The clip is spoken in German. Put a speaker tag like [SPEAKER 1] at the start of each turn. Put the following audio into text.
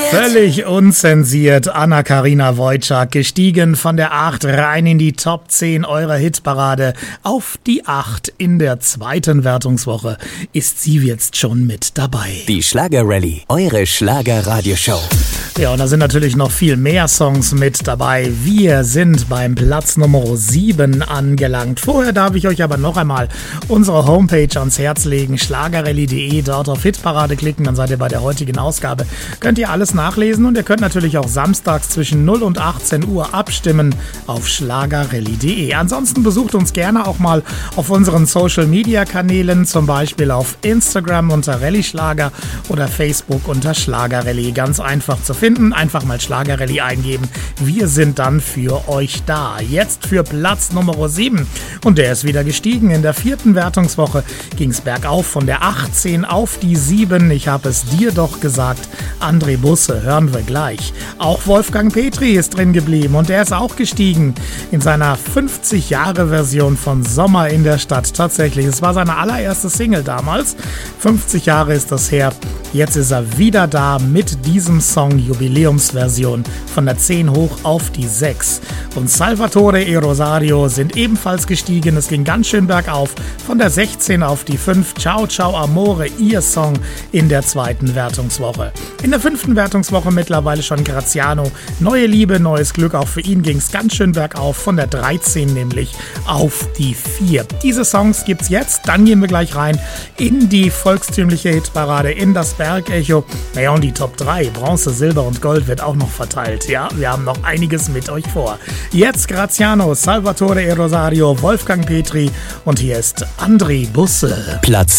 [SPEAKER 1] Völlig unzensiert. Anna-Karina Wojcik gestiegen von der 8 rein in die Top 10 eurer Hitparade. Auf die 8 in der zweiten Wertungswoche ist sie jetzt schon mit dabei.
[SPEAKER 2] Die Schlager-Rallye, eure Schlager-Radioshow.
[SPEAKER 1] Ja, und da sind natürlich noch viel mehr Songs mit dabei. Wir sind beim Platz Nummer 7 angelangt. Vorher darf ich euch aber noch einmal unsere Homepage ans Herz legen, schlagerrallye.de, dort auf Hitparade klicken, dann seid ihr bei der heutigen Ausgabe. Könnt ihr alles nachlesen und ihr könnt natürlich auch samstags zwischen 0 und 18 Uhr abstimmen auf schlagerrallye.de. Ansonsten besucht uns gerne auch mal auf unseren Social-Media-Kanälen, zum Beispiel auf Instagram unter Rallye Schlager oder Facebook unter Schlagerrallye. Ganz einfach zu finden. Einfach mal Schlagerrallye eingeben. Wir sind dann für euch da. Jetzt für Platz Nummer 7. Und der ist wieder gestiegen. In der 4. Wertungswoche ging es bergauf von der 18 auf die 7. Ich habe es dir doch gesagt. André Busse hören wir gleich. Auch Wolfgang Petri ist drin geblieben und der ist auch gestiegen in seiner 50-Jahre-Version von Sommer in der Stadt. Tatsächlich, es war seine allererste Single damals. 50 Jahre ist das her. Jetzt ist er wieder da mit diesem Song, Jubiläumsversion, von der 10 hoch auf die 6. Und Salvatore e Rosario sind ebenfalls gestiegen. Es ging ganz schön bergauf von der 16 auf die 5. Ciao, ciao, amore, ihr Song in der 2. Wertungswoche. In der 5. Wertungswoche mittlerweile schon Graziano. Neue Liebe, neues Glück. Auch für ihn ging es ganz schön bergauf von der 13 nämlich auf die 4. Diese Songs gibt's jetzt. Dann gehen wir gleich rein in die volkstümliche Hitparade, in das Bergecho. Naja, und die Top 3, Bronze, Silber und Gold wird auch noch verteilt. Ja, wir haben noch einiges mit euch vor. Jetzt Graziano, Salvatore e Rosario, Wolfgang Petri und hier ist André Busse.
[SPEAKER 2] Platz